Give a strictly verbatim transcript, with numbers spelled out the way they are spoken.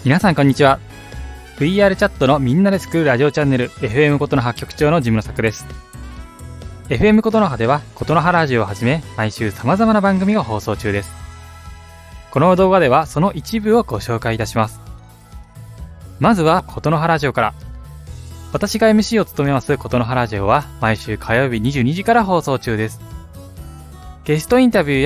皆さんこんにちは。 ブイアール チャットのみんなで作るラジオチャンネル エフエム ことの葉局長のジムの作です。 エフエム ことの葉ではことの葉ラジオをはじめ毎週様々な番組が放送中です。この動画ではその一部をご紹介いたします。まずはことの葉ラジオから。私が エムシー を務めますことの葉ラジオは毎週火曜日にじゅうにじから放送中です。ゲストインタビューや